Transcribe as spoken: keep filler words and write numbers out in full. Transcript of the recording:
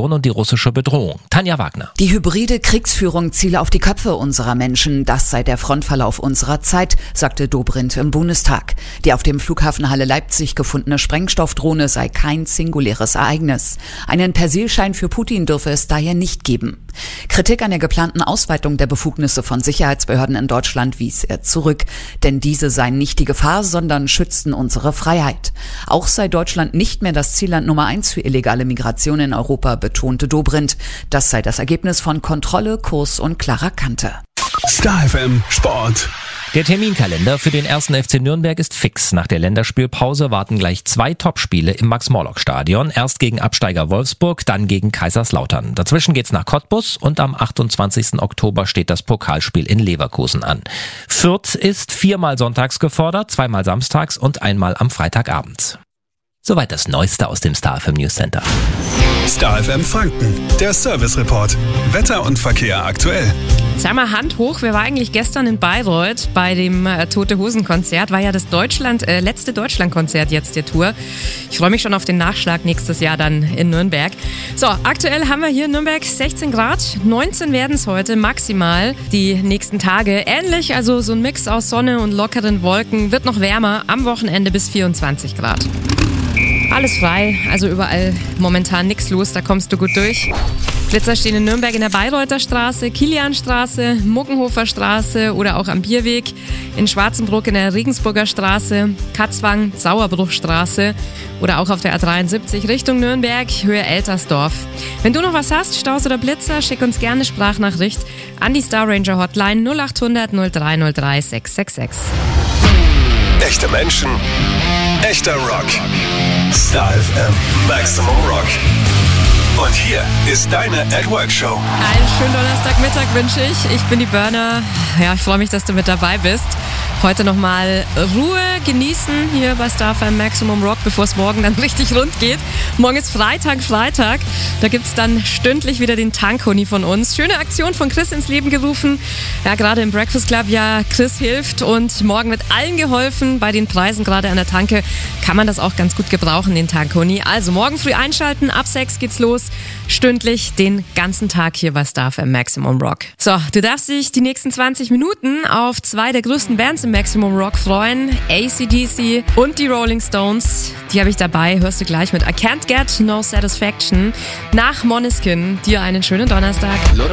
Eskalation und die russische Bedrohung. Tanja Wagner. Die hybride Kriegsführung ziele auf die Köpfe unserer Menschen. Das sei der Frontverlauf unserer Zeit, sagte Dobrindt im Bundestag. Die auf dem Flughafen Halle Leipzig gefundene Sprengstoffdrohne sei kein singuläres Ereignis. Einen Persilschein für Putin dürfe es daher nicht geben. Kritik an der geplanten Ausweitung der Befugnisse von Sicherheitsbehörden in Deutschland wies er zurück. Denn diese seien nicht die Gefahr, sondern schützten unsere Freiheit. Auch sei Deutschland nicht mehr das Zielland Nummer eins für illegale Migration in Europa, betonte Dobrindt. Das sei das Ergebnis von Kontrolle, Kurs und klarer Kante. Star F M Sport. Der Terminkalender für den ersten F C Nürnberg ist fix. Nach der Länderspielpause warten gleich zwei Topspiele im Max-Morlock-Stadion. Erst gegen Absteiger Wolfsburg, dann gegen Kaiserslautern. Dazwischen geht's nach Cottbus und am achtundzwanzigsten Oktober steht das Pokalspiel in Leverkusen an. Fürth ist viermal sonntags gefordert, zweimal samstags und einmal am Freitagabend. Soweit das Neueste aus dem Star F M News Center. Star F M Franken, der Service Report. Wetter und Verkehr aktuell. Sag mal, Hand hoch, wer war eigentlich gestern in Bayreuth bei dem äh, Tote-Hosen-Konzert? War ja das Deutschland, äh, letzte Deutschland-Konzert jetzt der Tour. Ich freue mich schon auf den Nachschlag nächstes Jahr dann in Nürnberg. So, aktuell haben wir hier in Nürnberg sechzehn Grad, neunzehn werden es heute maximal die nächsten Tage. Ähnlich, also so ein Mix aus Sonne und lockeren Wolken, wird noch wärmer, am Wochenende bis vierundzwanzig Grad. Alles frei, also überall momentan nichts los, da kommst du gut durch. Blitzer stehen in Nürnberg in der Bayreuther Straße, Kilianstraße, Muckenhofer Straße oder auch am Bierweg, in Schwarzenbruck in der Regensburger Straße, Katzwang, Sauerbruchstraße oder auch auf der A dreiundsiebzig Richtung Nürnberg, Höhe Eltersdorf. Wenn du noch was hast, Staus oder Blitzer, schick uns gerne eine Sprachnachricht an die Star Ranger Hotline null acht hundert null drei null drei sechs sechs sechs. Echte Menschen, echter Rock. Star F M Maximum Rock. Und hier ist deine At Work Show. Einen schönen Donnerstagmittag wünsche ich. Ich bin die Burner. Ja, ich freue mich, dass du mit dabei bist. Heute nochmal Ruhe genießen hier bei Star F M Maximum Rock, bevor es morgen dann richtig rund geht. Morgen ist Freitag, Freitag. Da gibt es dann stündlich wieder den Tankhoni von uns. Schöne Aktion von Chris ins Leben gerufen. Ja, gerade im Breakfast Club, ja, Chris hilft und morgen wird allen geholfen. Bei den Preisen gerade an der Tanke kann man das auch ganz gut gebrauchen, den Tankhoni. Also morgen früh einschalten, ab sechs geht's los. Stündlich den ganzen Tag hier bei Star F M Maximum Rock. So, du darfst dich die nächsten zwanzig Minuten auf zwei der größten Bands im Maximum Rock freuen. A C D C und die Rolling Stones. Die habe ich dabei, hörst du gleich mit I Can't Get No Satisfaction. Nach Måneskin. Dir einen schönen Donnerstag.